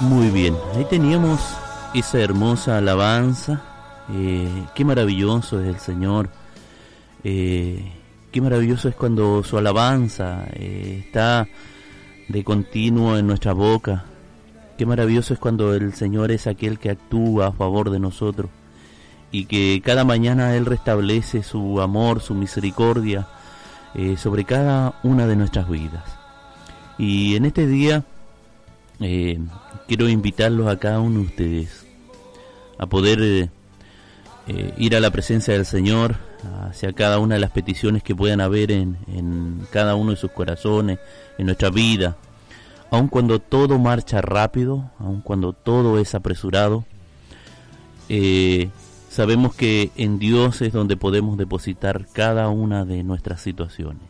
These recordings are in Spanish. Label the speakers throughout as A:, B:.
A: Muy bien, ahí teníamos esa hermosa alabanza. Qué maravilloso es el Señor. Qué maravilloso es cuando su alabanza está de continuo en nuestra boca. Qué maravilloso es cuando el Señor es aquel que actúa a favor de nosotros y que cada mañana Él restablece su amor, su misericordia sobre cada una de nuestras vidas. Y en este día quiero invitarlos a cada uno de ustedes a poder ir a la presencia del Señor, hacia cada una de las peticiones que puedan haber en cada uno de sus corazones, en nuestra vida. Aun cuando todo marcha rápido, aun cuando todo es apresurado, sabemos que en Dios es donde podemos depositar cada una de nuestras situaciones.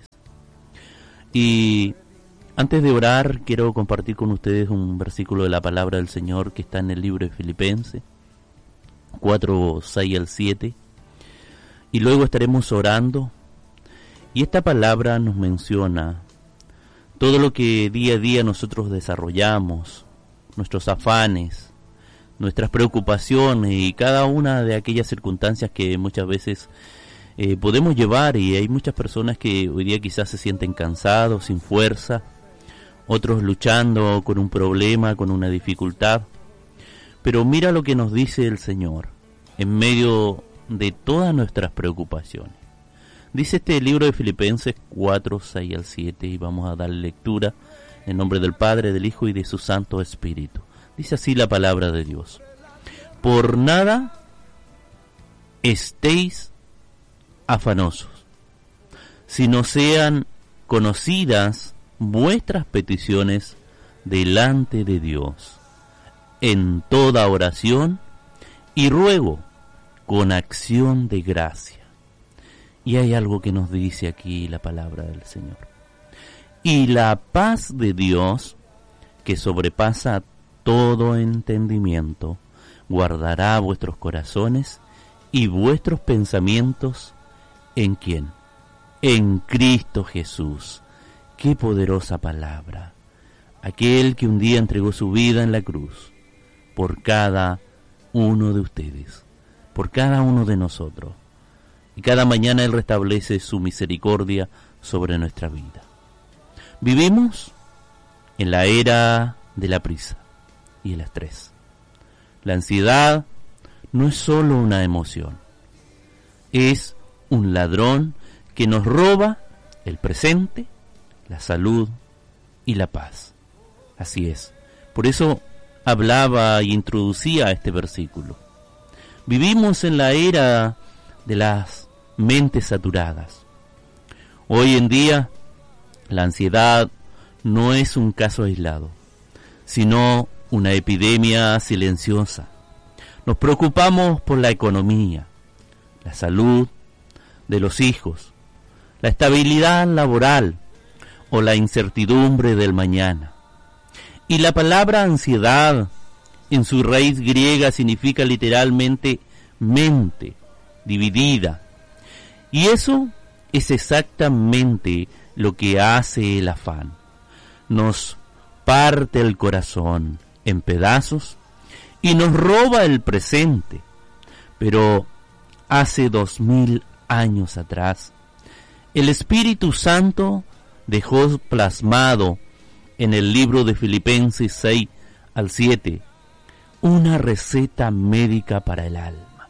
A: Y antes de orar, quiero compartir con ustedes un versículo de la palabra del Señor que está en el libro de Filipenses 4, 6 al 7. Y luego estaremos orando. Y esta palabra nos menciona todo lo que día a día nosotros desarrollamos, nuestros afanes, nuestras preocupaciones y cada una de aquellas circunstancias que muchas veces podemos llevar. Y hay muchas personas que hoy día quizás se sienten cansados, sin fuerza, otros luchando con un problema, con una dificultad. Pero mira lo que nos dice el Señor en medio de todas nuestras preocupaciones. Dice este libro de Filipenses 4, 6 al 7, y vamos a dar lectura en nombre del Padre, del Hijo y de su Santo Espíritu. Dice así la palabra de Dios: por nada estéis afanosos, sino sean conocidas vuestras peticiones delante de Dios, en toda oración y ruego, con acción de gracia. Y hay algo que nos dice aquí la palabra del Señor. Y la paz de Dios, que sobrepasa todo entendimiento, guardará vuestros corazones y vuestros pensamientos ¿en quién? En Cristo Jesús. Qué poderosa palabra. Aquel que un día entregó su vida en la cruz por cada uno de ustedes, por cada uno de nosotros. Y cada mañana Él restablece su misericordia sobre nuestra vida. Vivimos en la era de la prisa y el estrés. La ansiedad no es solo una emoción, es un ladrón que nos roba el presente, la salud y la paz. Así es. Por eso hablaba y introducía este versículo. Vivimos en la era de las mentes saturadas. Hoy en día, la ansiedad no es un caso aislado, sino una epidemia silenciosa. Nos preocupamos por la economía, la salud de los hijos, la estabilidad laboral o la incertidumbre del mañana. Y la palabra ansiedad, en su raíz griega, significa literalmente mente dividida. Y eso es exactamente lo que hace el afán. Nos parte el corazón en pedazos y nos roba el presente. Pero hace 2000 años atrás, el Espíritu Santo dejó plasmado en el libro de Filipenses 6 al 7 una receta médica para el alma.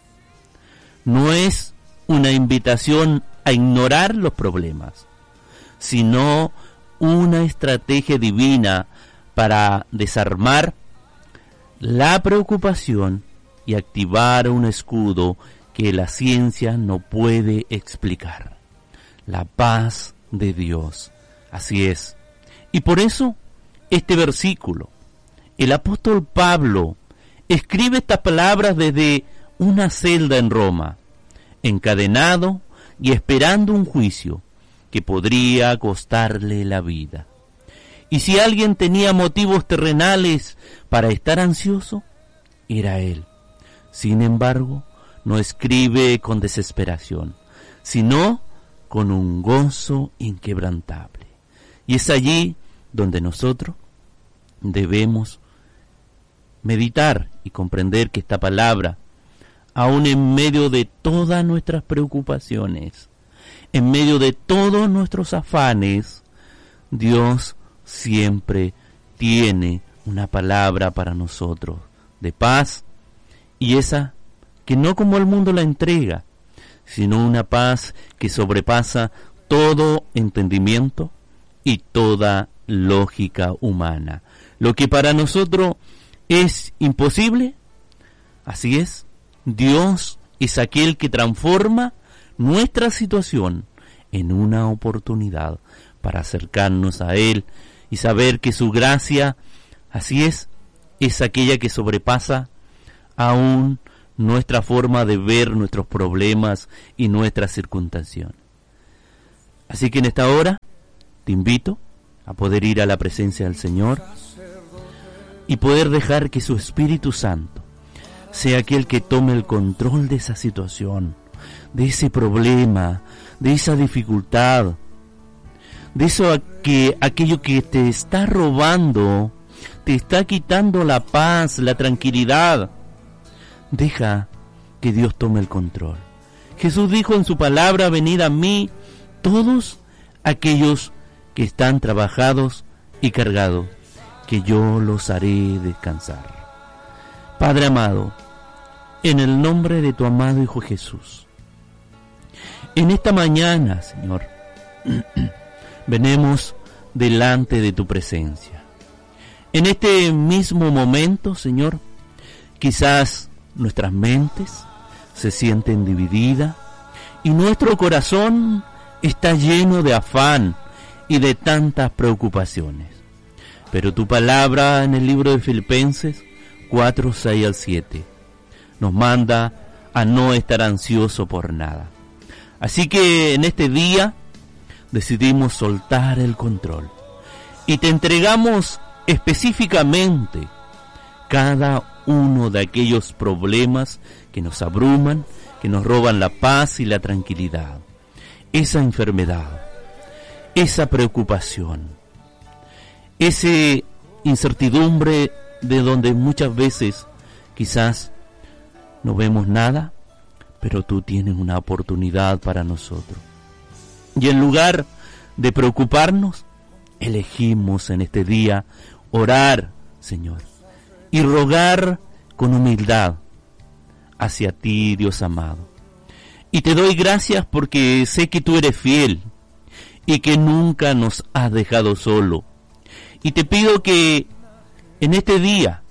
A: No es una invitación a ignorar los problemas, sino una estrategia divina para desarmar la preocupación y activar un escudo que la ciencia no puede explicar: la paz de Dios. Así es. Y por eso, este versículo, el apóstol Pablo escribe estas palabras desde una celda en Roma, encadenado y esperando un juicio que podría costarle la vida. Y si alguien tenía motivos terrenales para estar ansioso, era él. Sin embargo, no escribe con desesperación, sino con un gozo inquebrantable. Y es allí donde nosotros debemos meditar y comprender que esta palabra, aún en medio de todas nuestras preocupaciones, en medio de todos nuestros afanes, Dios siempre tiene una palabra para nosotros de paz, y esa que no como el mundo la entrega, sino una paz que sobrepasa todo entendimiento y toda lógica humana. Lo que para nosotros es imposible, así es, Dios es aquel que transforma nuestra situación en una oportunidad para acercarnos a Él y saber que su gracia, así es aquella que sobrepasa aún nuestra forma de ver nuestros problemas y nuestras circunstancias. Así que en esta hora te invito a poder ir a la presencia del Señor y poder dejar que su Espíritu Santo sea aquel que tome el control de esa situación, de ese problema, de esa dificultad, de eso aquello que te está robando, te está quitando la paz, la tranquilidad. Deja que Dios tome el control. Jesús dijo en su palabra: venid a mí todos aquellos que están trabajados y cargados, que yo los haré descansar. Padre amado, en el nombre de tu amado Hijo Jesús, en esta mañana, Señor, venimos delante de tu presencia. En este mismo momento, Señor, quizás nuestras mentes se sienten divididas y nuestro corazón está lleno de afán y de tantas preocupaciones. Pero tu palabra en el libro de Filipenses 4, 6 al 7 nos manda a no estar ansioso por nada. Así que en este día decidimos soltar el control y te entregamos específicamente cada uno de aquellos problemas que nos abruman, que nos roban la paz y la tranquilidad, esa enfermedad, esa preocupación, esa incertidumbre de donde muchas veces quizás no vemos nada, pero tú tienes una oportunidad para nosotros. Y en lugar de preocuparnos, elegimos en este día orar, Señor, y rogar con humildad hacia ti, Dios amado. Y te doy gracias porque sé que tú eres fiel y que nunca nos has dejado solo. Y te pido que en este día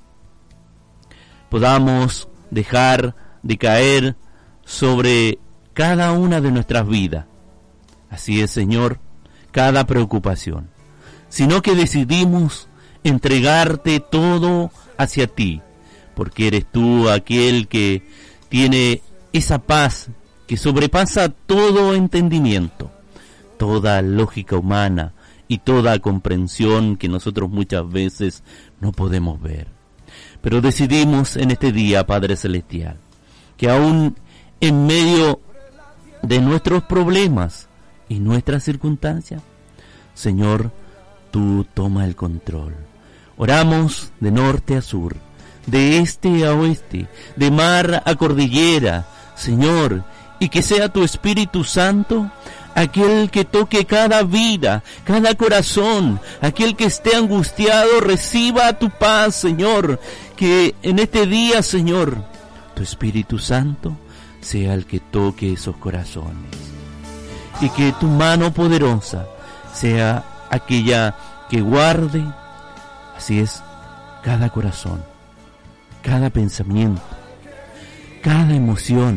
A: podamos dejar de caer sobre cada una de nuestras vidas. Así es, Señor, cada preocupación, sino que decidimos entregarte todo hacia ti, porque eres tú aquel que tiene esa paz que sobrepasa todo entendimiento, toda lógica humana y toda comprensión que nosotros muchas veces no podemos ver. Pero decidimos en este día, Padre Celestial, que aún en medio de nuestros problemas y nuestras circunstancias, Señor, tú toma el control. Oramos de norte a sur, de este a oeste, de mar a cordillera, Señor, y que sea tu Espíritu Santo aquel que toque cada vida, cada corazón, aquel que esté angustiado, reciba tu paz, Señor, que en este día, Señor, tu Espíritu Santo sea el que toque esos corazones, y que tu mano poderosa sea aquella que guarde, así es, cada corazón, cada pensamiento, cada emoción,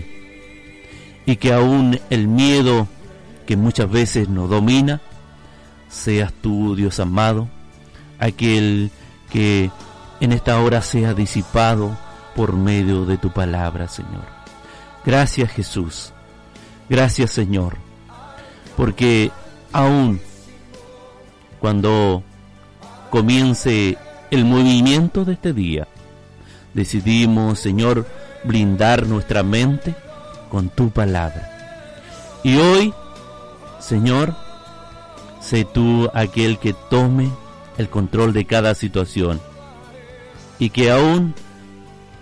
A: y que aún el miedo que muchas veces nos domina, seas tú, Dios amado, aquel que en esta hora sea disipado por medio de tu palabra, Señor. Gracias, Jesús. Gracias, Señor, porque aún cuando comience el movimiento de este día, decidimos, Señor, blindar nuestra mente con tu palabra. Y hoy, Señor, sé tú aquel que tome el control de cada situación y que aún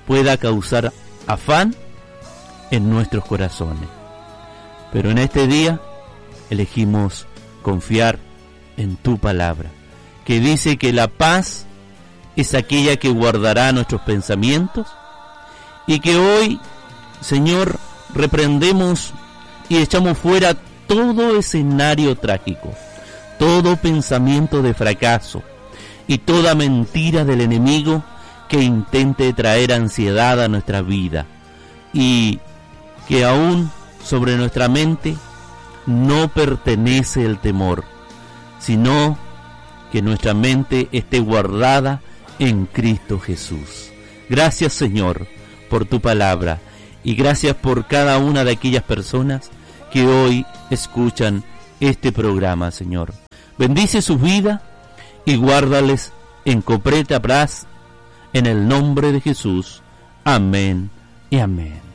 A: pueda causar afán en nuestros corazones. Pero en este día elegimos confiar en tu palabra, que dice que la paz es aquella que guardará nuestros pensamientos, y que hoy, Señor, reprendemos y echamos fuera todo escenario trágico, todo pensamiento de fracaso y toda mentira del enemigo que intente traer ansiedad a nuestra vida, y que aún sobre nuestra mente no pertenece el temor, sino que nuestra mente esté guardada en Cristo Jesús. Gracias, Señor, por tu palabra, y gracias por cada una de aquellas personas que hoy escuchan este programa, Señor. Bendice sus vidas y guárdales en completa paz, en el nombre de Jesús. Amén y amén.